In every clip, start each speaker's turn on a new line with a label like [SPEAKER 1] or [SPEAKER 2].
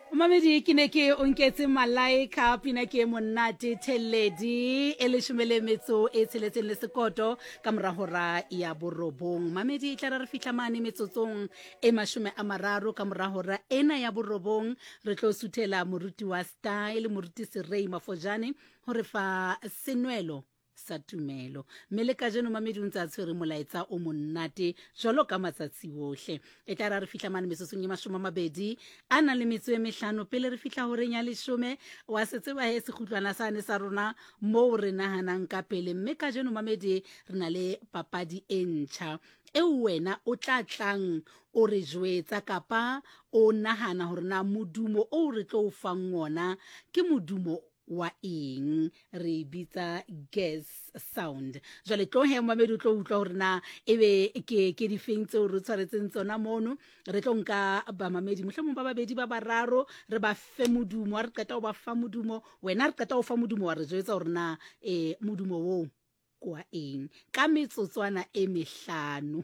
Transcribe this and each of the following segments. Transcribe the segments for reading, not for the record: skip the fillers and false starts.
[SPEAKER 1] Mamedi ke ne ke o nketse malaika pina ke monate theledi e leshomele metso e tsheletseng le sekoto ka mora hora ya borobong. Mamedi tla re fihla mane metsotsong e 30 ka mora hora ena ya borobong. Re tlo suthela moruti wa style moruti Serei Mafojane hore fa senwelo sa tumelo mele ka jeno mamedi ntse a tshwere molaetsa o monate jalo ka matsatsi ohle e tla re fihla mane mesosong ya 20 ana le metso e 5 pele re fihla ho renya le shome wa setse ba he se khutlwana sane sa rona mo re nahanang ka pele mme ka jeno mamedi re na le papadi e ntjha e wena o tla tlang o re jwetsa kapa o nahana hore na modumo o re tlo o fang ona ke modumo wa eng re bitsa guess sound jale tlo he mamedi tlo utlwa hore na ebe ke di feng tse o re tshwaretseng tsona mono re tlo nka ba mamedi mohlomong ba babedi ba bararo re ba fe modumo re qeta o ba fa modumo wena re qeta o fa modumo wa re jwetsa hore na modumo wo kwa eng ka metsotswana e 5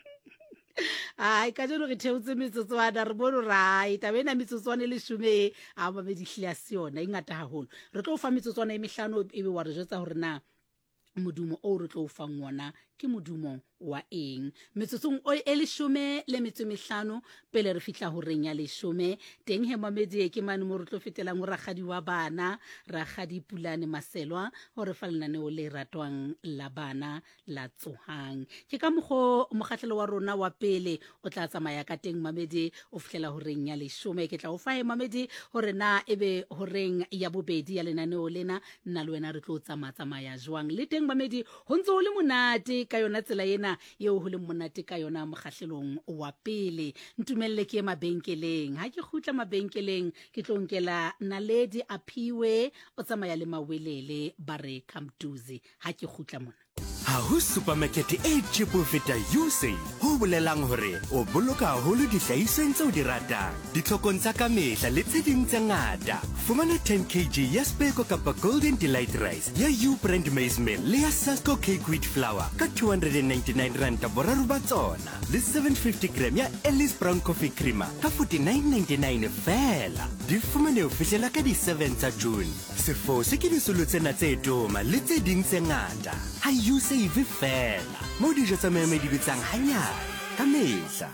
[SPEAKER 1] ai ka jeno re theotse metsotswana re bone right abena metsotswana le shume a mamedi hlia siona ingata haholo re tlo fa metsotswana e 5 ebe wa re jwetsa hore na modumo o re tlo fa ngwana ke modumo wa eng metsotsong o e leshume le metso 5 pele re fihla ho renya leshume teng he mamedi ke mane mo re tlo fetelang ra gadi wa bana ra gadi pulane maselwa hore fa lenane o le ratwang la bana la tsohang ke ka mogatlelo wa rona wa pele o tla tsamaya ka teng mamedi o fihlela ho renya leshume ke tla o fa he mamedi hore na ebe ho reng ya bobedi ya lenane o lena nna le wena re tlo tsamaya jwang le teng mamedi ho ntse o le monate ka yona tsela yena yeo ho le monate ka yona mogahlelong wa pele ntumelle ke mabenkeleng ha ke khutla mabenkeleng ke tlo nkela Naledi Aphiwe o tsamaya le mawelele bare Kamduzi ha ke khutla mona
[SPEAKER 2] ha ho supermarket e cheapo feta Usave ho bolelang hore o boloka haholo dihlahisweng tseo di ratang ditlhokong tsa ka mehla le tse ding tse ngata fumana 10 kg ya Speco kapa Golden Delight Rice ya U brand maize meal le ya Sasco cake wheat flour ka 299 rand boraro ba tsona le 750 gram ya Ellis brown coffee creamer ka 49.99 fela di fumane ho fihlela ka di 7 tsa June sefo se ke disolo tsena tse toma le tse ding tse ngata ha Usave fela mo dijo tsa meme di bitsang hanyane ka mehla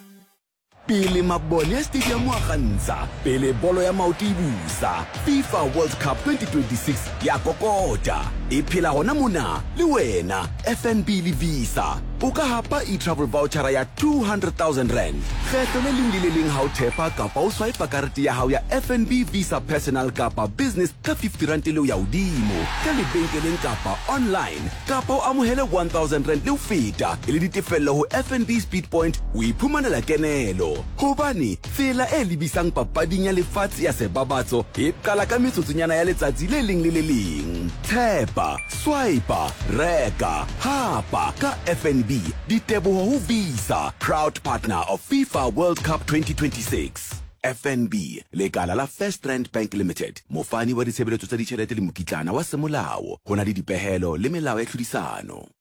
[SPEAKER 3] pele mabone ya stadium wa gantsha pele bolo ya maoto ibusa FIFA World Cup 2026 ya kokota e phela hona mona le wena FNB le Visa o ka hapa e-travel voucher ya 200,000 rand kgetho le leng ha o thepa kapa o swipe karete ya hao ya FNB Visa personal kapa business ka 50 rand le ya udimo ka lebenkeleng kapa online kapa o amohele 1,000 rand le o feta le ditefello ho FNB Speed Point o iphumanela kenelo hobane tsela e lebisang papading ya lefatshe ya sebabatso e qala ka metsotsonyana ya letsatsi le leng le le leng thepa swipe reka hapa ka FNB diteboho ho Visa proud partner of FIFA World Cup 2026 FNB legala la First Rand Bank Limited mofani wa ditshebeletso tsa ditjhelete le mokitlana wa semolao hona le dipehelo le melao ya tlhodisano